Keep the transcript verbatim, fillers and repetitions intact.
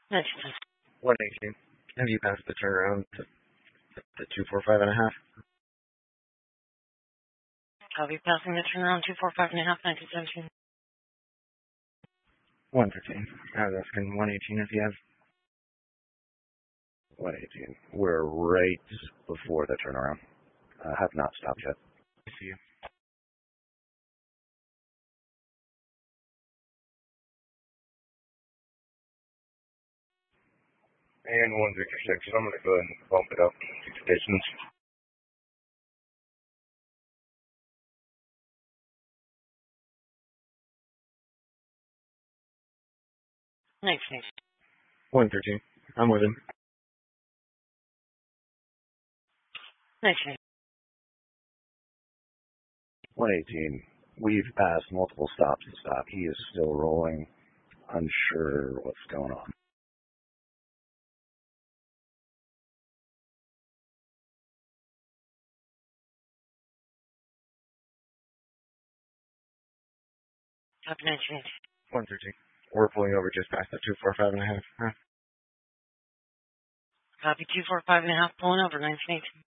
Next. one eighteen. Have you passed the turnaround to the two forty-five and a half? I'll be passing the turnaround two forty-five and a half, nineteen seventeen. one fifteen. I was asking one eighteen if you have. one eighteen. We're right before the turnaround. Uh, have not stopped yet. I see you. And one fifty-six, I'm going to go ahead and bump it up to distance. Next, next. one thirteen. I'm with him. Next, next. one eighteen. We've passed multiple stops and stop. He is still rolling. Unsure what's going on. Copy nineteen. one thirteen. We're pulling over just past the two forty-five and a half. Huh? Copy two forty-five and a half, pulling over nineteen eighteen.